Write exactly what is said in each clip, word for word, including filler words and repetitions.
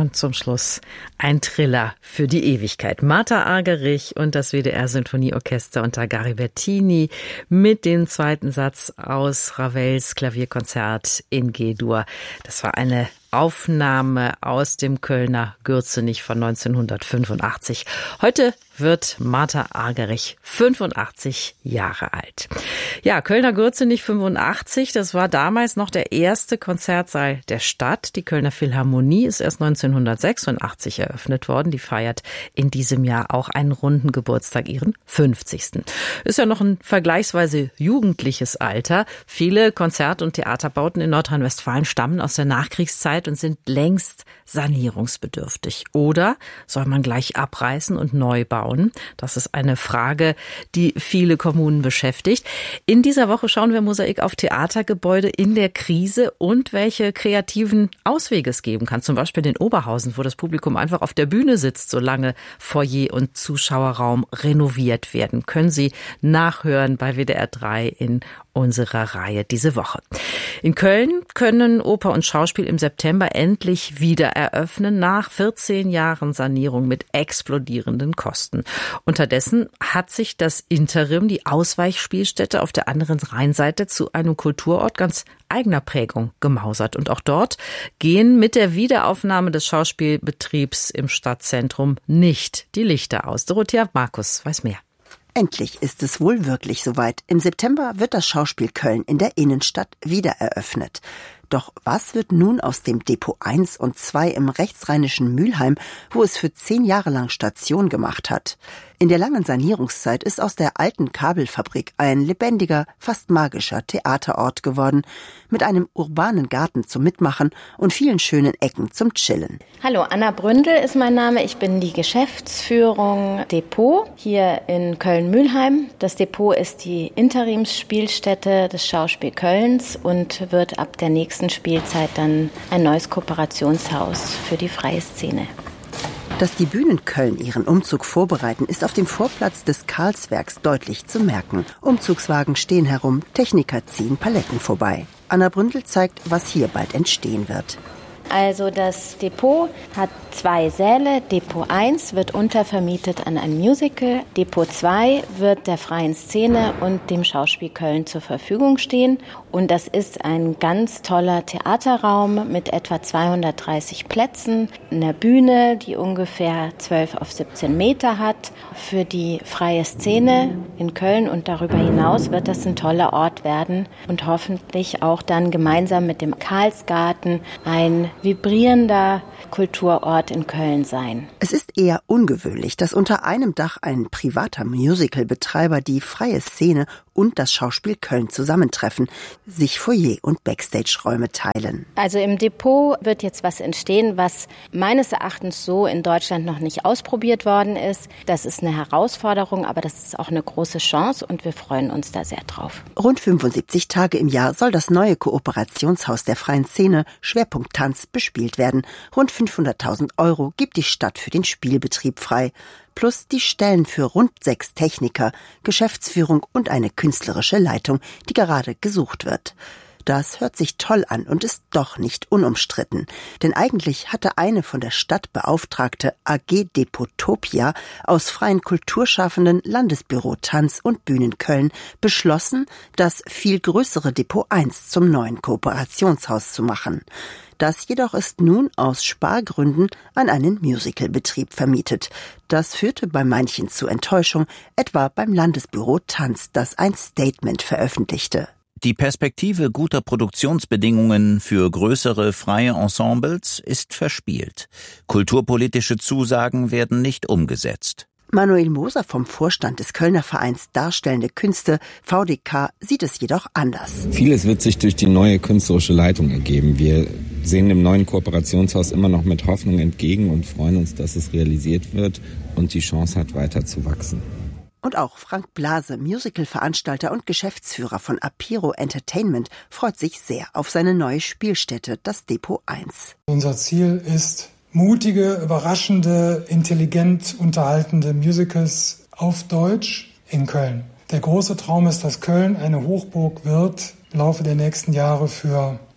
Und zum Schluss ein Triller für die Ewigkeit. Martha Argerich und das W D R-Sinfonieorchester unter Garibertini mit dem zweiten Satz aus Ravels Klavierkonzert in G-Dur. Das war eine Aufnahme aus dem Kölner Gürzenich von neunzehnhundertfünfundachtzig. Heute wird Martha Argerich fünfundachtzig Jahre alt. Ja, Kölner Gürzenich fünfundachtzig, das war damals noch der erste Konzertsaal der Stadt. Die Kölner Philharmonie ist erst neunzehnhundertsechsundachtzig eröffnet worden. Die feiert in diesem Jahr auch einen runden Geburtstag, ihren fünfzigsten. Ist ja noch ein vergleichsweise jugendliches Alter. Viele Konzert- und Theaterbauten in Nordrhein-Westfalen stammen aus der Nachkriegszeit und sind längst sanierungsbedürftig. Oder soll man gleich abreißen und neu bauen? Das ist eine Frage, die viele Kommunen beschäftigt. In dieser Woche schauen wir Mosaik auf Theatergebäude in der Krise und welche kreativen Auswege es geben kann. Zum Beispiel in Oberhausen, wo das Publikum einfach auf der Bühne sitzt, solange Foyer und Zuschauerraum renoviert werden. Können Sie nachhören bei W D R drei in unserer Reihe diese Woche. In Köln können Oper und Schauspiel im September endlich wieder eröffnen, nach vierzehn Jahren Sanierung mit explodierenden Kosten. Unterdessen hat sich das Interim, die Ausweichspielstätte auf der anderen Rheinseite, zu einem Kulturort ganz eigener Prägung gemausert. Und auch dort gehen mit der Wiederaufnahme des Schauspielbetriebs im Stadtzentrum nicht die Lichter aus. Dorothea Markus weiß mehr. Endlich ist es wohl wirklich soweit. Im September wird das Schauspiel Köln in der Innenstadt wieder eröffnet. Doch was wird nun aus dem Depot eins und zwei im rechtsrheinischen Mülheim, wo es für zehn Jahre lang Station gemacht hat? In der langen Sanierungszeit ist aus der alten Kabelfabrik ein lebendiger, fast magischer Theaterort geworden, mit einem urbanen Garten zum Mitmachen und vielen schönen Ecken zum Chillen. Hallo, Anna Bründel ist mein Name. Ich bin die Geschäftsführung Depot hier in Köln-Mülheim. Das Depot ist die Interimsspielstätte des Schauspiel Kölns und wird ab der nächsten Spielzeit dann ein neues Kooperationshaus für die freie Szene. Dass die Bühnen Köln ihren Umzug vorbereiten, ist auf dem Vorplatz des Karlswerks deutlich zu merken. Umzugswagen stehen herum, Techniker ziehen Paletten vorbei. Anna Bründel zeigt, was hier bald entstehen wird. Also das Depot hat zwei Säle. Depot eins wird untervermietet an ein Musical. Depot zwei wird der freien Szene und dem Schauspiel Köln zur Verfügung stehen. Und das ist ein ganz toller Theaterraum mit etwa zweihundertdreißig Plätzen, einer Bühne, die ungefähr zwölf auf siebzehn Meter hat. Für die freie Szene in Köln und darüber hinaus wird das ein toller Ort werden und hoffentlich auch dann gemeinsam mit dem Karlsgarten ein vibrierender Kulturort in Köln sein. Es ist eher ungewöhnlich, dass unter einem Dach ein privater Musicalbetreiber die freie Szene und das Schauspiel Köln zusammentreffen, sich Foyer- und Backstage-Räume teilen. Also im Depot wird jetzt was entstehen, was meines Erachtens so in Deutschland noch nicht ausprobiert worden ist. Das ist eine Herausforderung, aber das ist auch eine große Chance und wir freuen uns da sehr drauf. Rund fünfundsiebzig Tage im Jahr soll das neue Kooperationshaus der freien Szene, Schwerpunkt Tanz, bespielt werden. Rund fünfhunderttausend Euro gibt die Stadt für den Spielbetrieb frei. Plus die Stellen für rund sechs Techniker, Geschäftsführung und eine künstlerische Leitung, die gerade gesucht wird. Das hört sich toll an und ist doch nicht unumstritten. Denn eigentlich hatte eine von der Stadt beauftragte A G Depotopia aus freien Kulturschaffenden Landesbüro Tanz und Bühnen Köln beschlossen, das viel größere Depot eins zum neuen Kooperationshaus zu machen. Das jedoch ist nun aus Spargründen an einen Musicalbetrieb vermietet. Das führte bei manchen zu Enttäuschung, etwa beim Landesbüro Tanz, das ein Statement veröffentlichte. Die Perspektive guter Produktionsbedingungen für größere freie Ensembles ist verspielt. Kulturpolitische Zusagen werden nicht umgesetzt. Manuel Moser vom Vorstand des Kölner Vereins Darstellende Künste, V D K, sieht es jedoch anders. Vieles wird sich durch die neue künstlerische Leitung ergeben. Wir sehen dem neuen Kooperationshaus immer noch mit Hoffnung entgegen und freuen uns, dass es realisiert wird und die Chance hat, weiter zu wachsen. Und auch Frank Blase, Musical-Veranstalter und Geschäftsführer von Apiro Entertainment, freut sich sehr auf seine neue Spielstätte, das Depot eins. Unser Ziel ist, mutige, überraschende, intelligent unterhaltende Musicals auf Deutsch in Köln. Der große Traum ist, dass Köln eine Hochburg wird im Laufe der nächsten Jahre für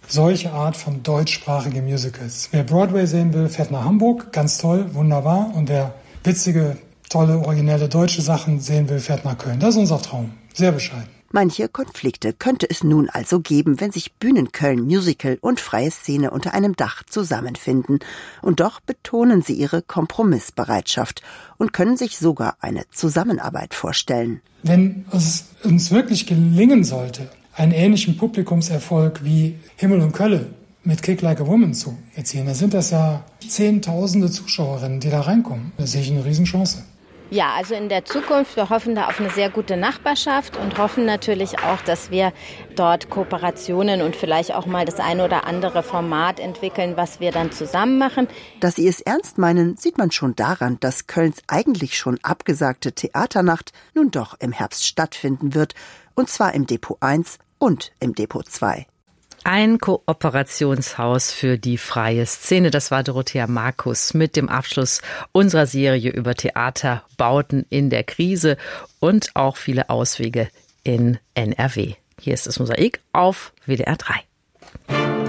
solche Art von deutschsprachigen Musicals. Wer Broadway sehen will, fährt nach Hamburg, ganz toll, wunderbar. Und wer witzige, tolle, originelle deutsche Sachen sehen will, fährt nach Köln. Das ist unser Traum. Sehr bescheiden. Manche Konflikte könnte es nun also geben, wenn sich Bühnenköln, Musical und freie Szene unter einem Dach zusammenfinden. Und doch betonen sie ihre Kompromissbereitschaft und können sich sogar eine Zusammenarbeit vorstellen. Wenn es uns wirklich gelingen sollte, einen ähnlichen Publikumserfolg wie Himmel und Kölle mit Kick Like a Woman zu erzielen, dann sind das ja Zehntausende Zuschauerinnen, die da reinkommen. Da sehe ich eine Riesenchance. Ja, also in der Zukunft, wir hoffen da auf eine sehr gute Nachbarschaft und hoffen natürlich auch, dass wir dort Kooperationen und vielleicht auch mal das eine oder andere Format entwickeln, was wir dann zusammen machen. Dass sie es ernst meinen, sieht man schon daran, dass Kölns eigentlich schon abgesagte Theaternacht nun doch im Herbst stattfinden wird, und zwar im Depot eins und im Depot zwei. Ein Kooperationshaus für die freie Szene. Das war Dorothea Markus mit dem Abschluss unserer Serie über Theaterbauten in der Krise und auch viele Auswege in N R W. Hier ist das Mosaik auf W D R drei.